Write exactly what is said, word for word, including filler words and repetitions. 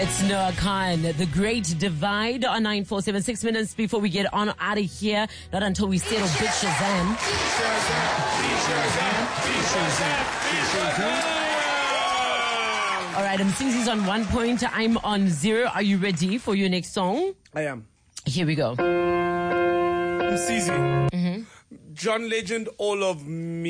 It's Noah Khan, The Great Divide on nine four seven. Six minutes before we get on out of here. Not until we settle Big Shazam. All right, I'm Msizi's on one point. I'm on zero. Are you ready for your next song? I am. Here we go. Msizi. Mm-hmm. John Legend, All of Me.